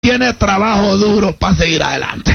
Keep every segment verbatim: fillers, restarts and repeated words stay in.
tiene trabajo duro para seguir adelante.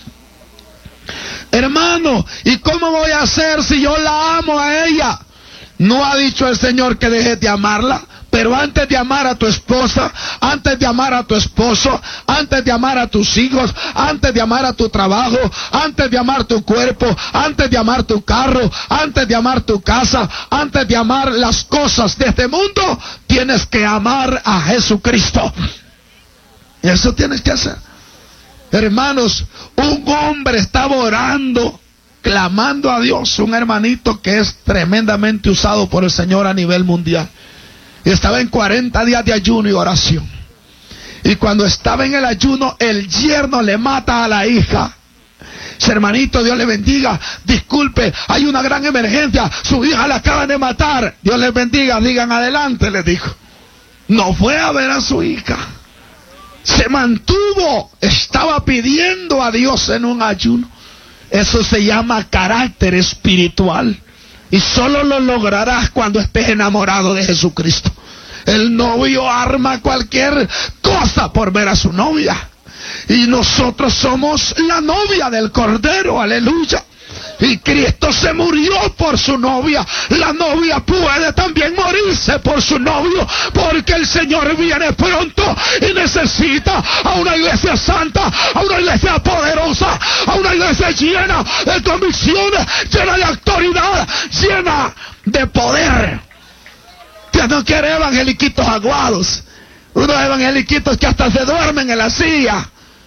Hermano, ¿y cómo voy a hacer si yo la amo a ella? No ha dicho el Señor que dejes de amarla, pero antes de amar a tu esposa, antes de amar a tu esposo, antes de amar a tus hijos, antes de amar a tu trabajo, antes de amar tu cuerpo, antes de amar tu carro, antes de amar tu casa, antes de amar las cosas de este mundo, tienes que amar a Jesucristo. Eso tienes que hacer. Hermanos, un hombre estaba orando, clamando a Dios, un hermanito que es tremendamente usado por el Señor a nivel mundial. Y estaba en cuarenta días de ayuno y oración. Y cuando estaba en el ayuno, el yerno le mata a la hija. Ese hermanito, Dios le bendiga, disculpe, hay una gran emergencia, su hija la acaban de matar. Dios les bendiga, digan adelante, les dijo. No fue a ver a su hija. Se mantuvo, estaba pidiendo a Dios en un ayuno. Eso se llama carácter espiritual. Y solo lo lograrás cuando estés enamorado de Jesucristo. El novio arma cualquier cosa por ver a su novia. Y nosotros somos la novia del Cordero, aleluya. Y Cristo se murió por su novia. La novia puede también morirse por su novio, porque el Señor viene pronto y necesita a una iglesia santa, a una iglesia poderosa, a una iglesia llena de convicciones, llena de autoridad, llena de poder. Dios no quiere evangeliquitos aguados, unos evangeliquitos que hasta se duermen en la silla.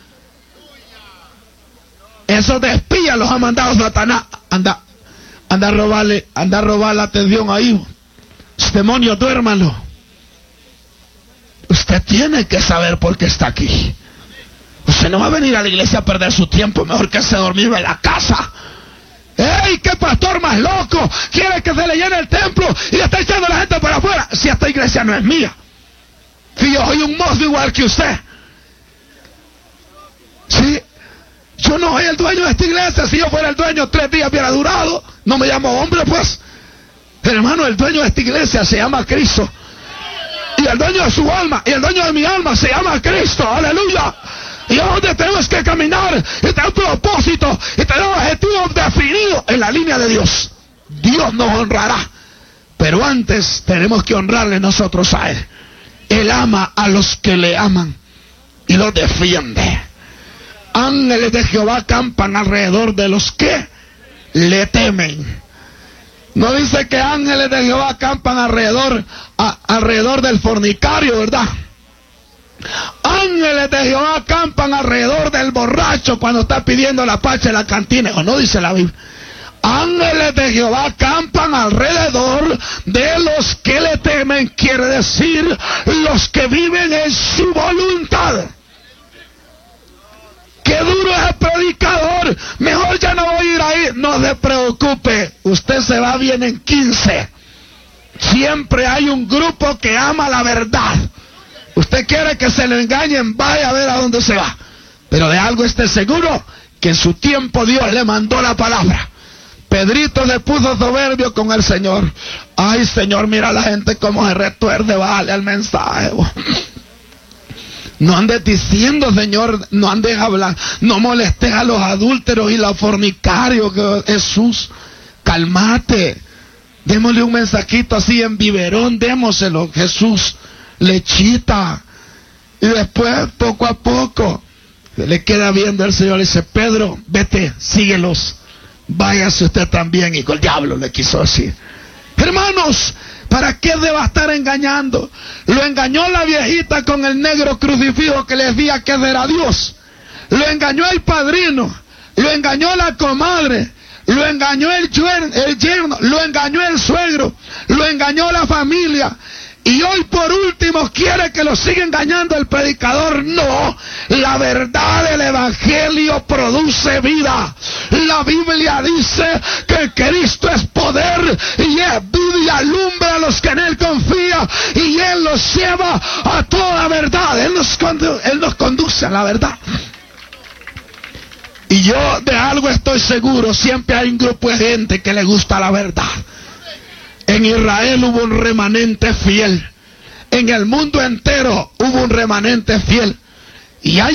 Esos de espías los ha mandado Satanás. Anda, anda a robarle, anda a robar la atención ahí. Demonio, duérmalo. Usted tiene que saber por qué está aquí. Usted no va a venir a la iglesia a perder su tiempo. Mejor que se dormir en la casa. ¡Ey, qué pastor más loco! Quiere que se le llene el templo y le está echando a la gente para afuera. Si esta iglesia no es mía. Si yo soy un mozo igual que usted. Sí. Yo no soy el dueño de esta iglesia. Si yo fuera el dueño, tres días hubiera durado. No me llamo hombre, pues. Hermano, el dueño de esta iglesia se llama Cristo. Y el dueño de su alma, y el dueño de mi alma se llama Cristo. Aleluya. Y es donde tenemos que caminar y tener un propósito y tener un objetivo definido en la línea de Dios. Dios nos honrará. Pero antes tenemos que honrarle nosotros a Él. Él ama a los que le aman y los defiende. Ángeles de Jehová acampan alrededor de los que le temen. No dice que ángeles de Jehová acampan alrededor, a, alrededor del fornicario, ¿verdad? Ángeles de Jehová acampan alrededor del borracho cuando está pidiendo la pacha en la cantina. O no dice la Biblia. Ángeles de Jehová acampan alrededor de los que le temen. Quiere decir los que viven en su voluntad. ¡Qué duro es el predicador! Mejor ya no voy a ir ahí. No se preocupe, usted se va bien en quince. Siempre hay un grupo que ama la verdad. Usted quiere que se le engañen, vaya a ver a dónde se va. Pero de algo esté seguro, que en su tiempo Dios le mandó la palabra. Pedrito se puso soberbio con el Señor. Ay, Señor, mira a la gente cómo se retuerde, vale al mensaje. No andes diciendo, Señor, no andes hablando, no molestes a los adúlteros y los fornicarios, Jesús, cálmate. Démosle un mensajito así en biberón, démoselo, Jesús, lechita. Y después, poco a poco, le queda viendo el Señor y dice, Pedro, vete, síguelos, váyase usted también. Y el diablo le quiso decir, hermanos, ¿para qué deba estar engañando? Lo engañó la viejita con el negro crucifijo que le decía que era Dios. Lo engañó el padrino. Lo engañó la comadre. Lo engañó el yerno, el yerno. Lo engañó el suegro. Lo engañó la familia. Y hoy por último quiere que lo siga engañando el predicador. No, la verdad del evangelio produce vida. La Biblia dice que Cristo es poder y es vida y alumbra a los que en Él confían y Él los lleva a toda verdad. Él nos, condu- Él nos conduce a la verdad. Y yo de algo estoy seguro, siempre hay un grupo de gente que le gusta la verdad. En Israel hubo un remanente fiel. En el mundo entero hubo un remanente fiel. Y hay